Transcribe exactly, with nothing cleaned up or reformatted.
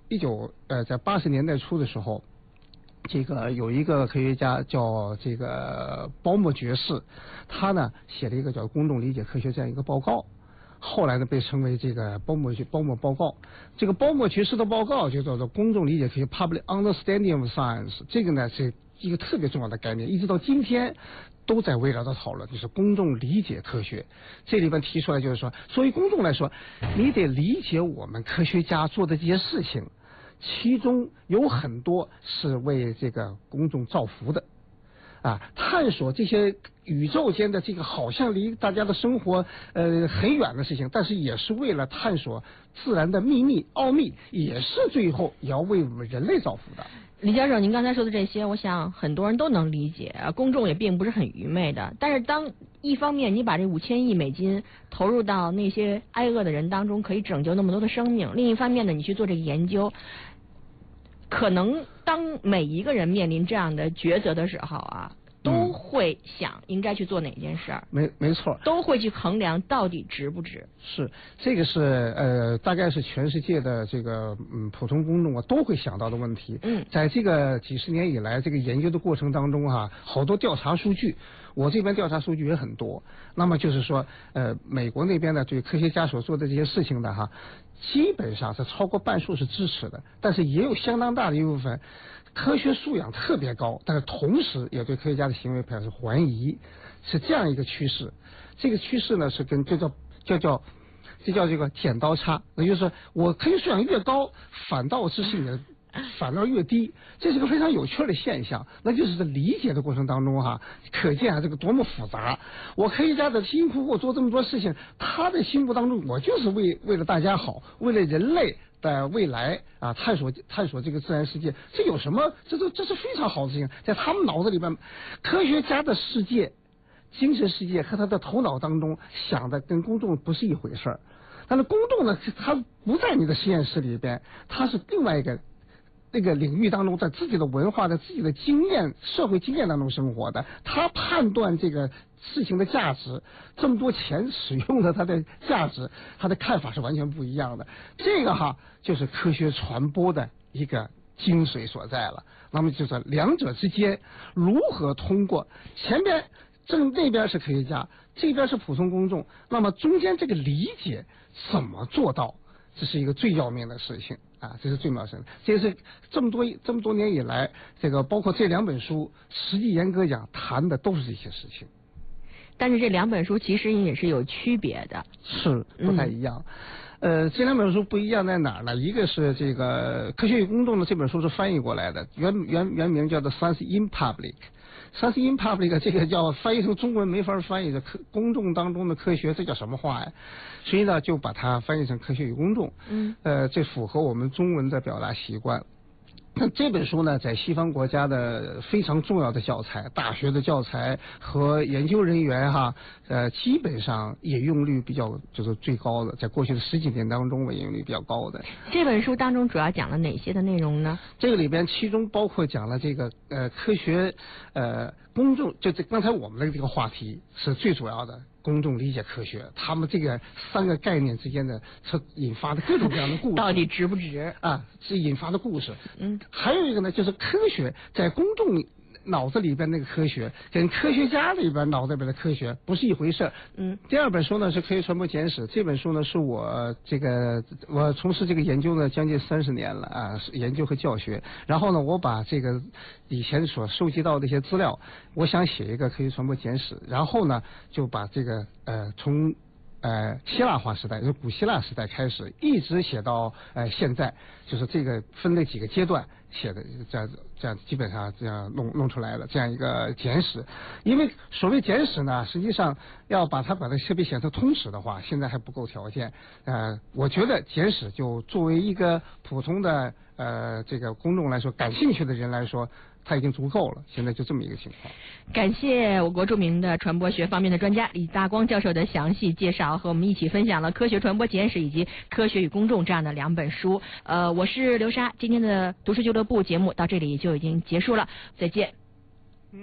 一九呃在八十年代初的时候，这个有一个科学家叫这个包默爵士，他呢写了一个叫《公众理解科学》这样一个报告。后来呢，被称为这个包默包默报告。这个包默爵士的报告就叫做《公众理解科学》（Public Understanding of Science）。这个呢是一个特别重要的概念，一直到今天都在围绕着讨论，就是公众理解科学。这里边提出来就是说，作为公众来说，你得理解我们科学家做的这些事情，其中有很多是为这个公众造福的。啊，探索这些宇宙间的这个好像离大家的生活呃很远的事情，但是也是为了探索自然的秘密奥秘，也是最后也要为我们人类造福的。 李教授，您刚才说的这些，我想很多人都能理解，公众也并不是很愚昧的。但是当一方面你把这五千亿美金投入到那些挨饿的人当中，可以拯救那么多的生命；另一方面呢，你去做这个研究，可能当每一个人面临这样的抉择的时候啊，都会想应该去做哪件事儿。 没没错， 都会去衡量到底值不值。 是这个是呃，大概是全世界的这个嗯普通公众啊都会想到的问题。 嗯， 在这个几十年以来这个研究的过程当中哈、啊，好多调查数据，我这边调查数据也很多。那么就是说，呃，美国那边的对科学家所做的这些事情的哈。基本上是超过半数是支持的，但是也有相当大的一部分科学素养特别高，但是同时也对科学家的行为表示怀疑，是这样一个趋势。这个趋势呢是跟这叫叫叫这叫这个剪刀差，也就是说我科学素养越高，反倒知识的反倒越低，这是个非常有趣的现象。那就是在理解的过程当中哈，可见啊这个多么复杂。我科学家的辛辛苦苦做这么多事情，他的心目当中我就是为为了大家好，为了人类的未来啊，探索探索这个自然世界，这有什么？这都这是非常好的事情。在他们脑子里边，科学家的世界、精神世界和他的头脑当中想的跟公众不是一回事儿。但是公众呢，他不在你的实验室里边，他是另外一个。那个领域当中，在自己的文化、在自己的经验、社会经验当中生活的，他判断这个事情的价值，这么多钱使用的它的价值，他的看法是完全不一样的。这个哈，就是科学传播的一个精髓所在了。那么就是两者之间如何通过前边正那边是科学家，这边是普通公众，那么中间这个理解怎么做到？这是一个最要命的事情啊！这是最要命的，这是这么多这么多年以来，这个包括这两本书，实际严格讲谈的都是这些事情。 但是这两本书其实也是有区别的， 是不太一样。嗯、呃，这两本书不一样在哪儿呢？一个是这个《科学与公众》的这本书是翻译过来的，原原原名叫做《Science in Public》。Science in Public 这个叫翻译成中文没法翻译的科公众当中的科学，这叫什么话呀？所以呢，就把它翻译成科学与公众。嗯，呃，这符合我们中文的表达习惯。那这本书呢，在西方国家的非常重要的教材，大学的教材和研究人员哈，呃，基本上引用率比较就是最高的，在过去的十几年当中，引用率比较高的。 这本书当中主要讲了哪些的内容呢？ 这个里边其中包括讲了这个呃科学呃公众，就这刚才我们的这个话题是最主要的。公众理解科学，他们这个三个概念之间的它引发的各种各样的故事， 到底值不值啊？是引发的故事。 嗯， 还有一个呢，就是科学在公众脑子里边那个科学，跟科学家里边脑子里边的科学不是一回事。 嗯， 第二本书呢是《科学传播简史》，这本书呢是我这个我从事这个研究呢将近三十年了啊，研究和教学。然后呢，我把这个以前所收集到的一些资料，我想写一个《科学传播简史》，然后呢就把这个呃从。呃，希腊化时代，就是古希腊时代开始，一直写到呃现在，就是这个分了几个阶段写的，这样这样基本上这样弄弄出来了这样一个简史。因为所谓简史呢，实际上要把它把它特别写成通史的话，现在还不够条件。呃，我觉得简史就作为一个普通的呃这个公众来说，感兴趣的人来说。它已经足够了，现在就这么一个情况。 感谢我国著名的传播学方面的专家李大光教授的详细介绍，和我们一起分享了《科学传播简史》以及《科学与公众》这样的两本书。呃，我是刘莎，今天的读书俱乐部节目到这里就已经结束了，再见。